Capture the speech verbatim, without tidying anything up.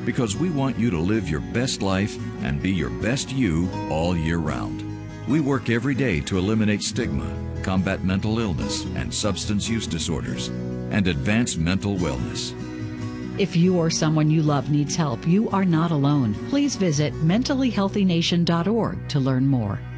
because we want you to live your best life and be your best you all year round. We work every day to eliminate stigma, combat mental illness and substance use disorders, and advance mental wellness. If you or someone you love needs help, you are not alone. Please visit mentally healthy nation dot org to learn more.